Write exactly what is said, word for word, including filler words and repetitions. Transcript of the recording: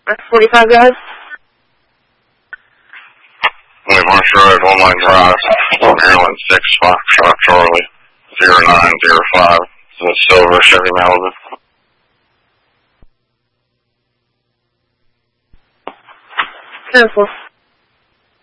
forty-five guys. Wait, Marsh Road, One Line Drive, Maryland six, Foxtrot Charlie, zero nine zero five. It's a silver Chevy Malibu. Cancel.